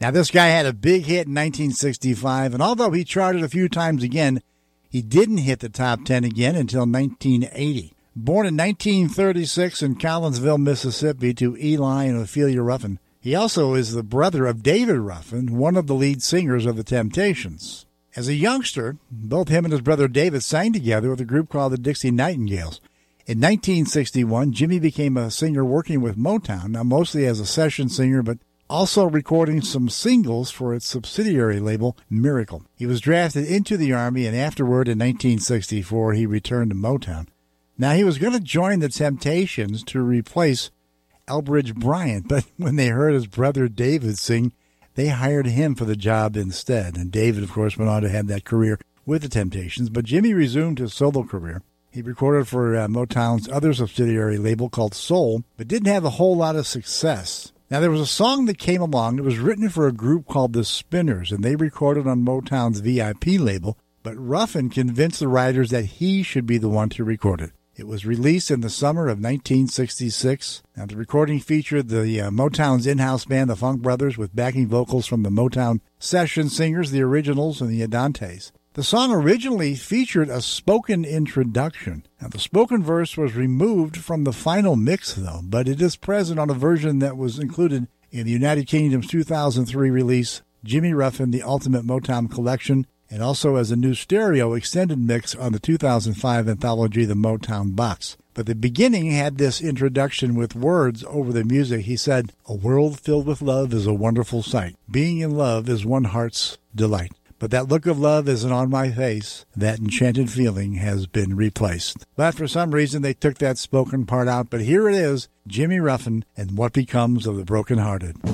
Now, this guy had a big hit in 1965, and although he charted a few times again, he didn't hit the top 10 again until 1980. Born in 1936 in Collinsville, Mississippi, to Eli and Ophelia Ruffin, he also is the brother of David Ruffin, one of the lead singers of the Temptations. As a youngster, both him and his brother David sang together with a group called the Dixie Nightingales. In 1961, Jimmy became a singer working with Motown, now mostly as a session singer, but also recording some singles for its subsidiary label, Miracle. He was drafted into the Army, and afterward, in 1964, he returned to Motown. Now, he was going to join the Temptations to replace Elbridge Bryant, but when they heard his brother David sing, they hired him for the job instead. And David, of course, went on to have that career with the Temptations, but Jimmy resumed his solo career. He recorded for Motown's other subsidiary label called Soul, but didn't have a whole lot of success. Now, there was a song that came along that was written for a group called the Spinners, and they recorded on Motown's VIP label, but Ruffin convinced the writers that he should be the one to record it. It was released in the summer of 1966. Now, the recording featured the Motown's in-house band, the Funk Brothers, with backing vocals from the Motown session singers, the Originals, and the Adantes. The song originally featured a spoken introduction. Now, the spoken verse was removed from the final mix, though, but it is present on a version that was included in the United Kingdom's 2003 release, Jimmy Ruffin, The Ultimate Motown Collection, and also as a new stereo extended mix on the 2005 anthology, The Motown Box. But the beginning had this introduction with words over the music. He said, "A world filled with love is a wonderful sight. Being in love is one heart's delight. But that look of love isn't on my face. That enchanted feeling has been replaced." But for some reason, they took that spoken part out. But here it is, Jimmy Ruffin and What Becomes of the Brokenhearted.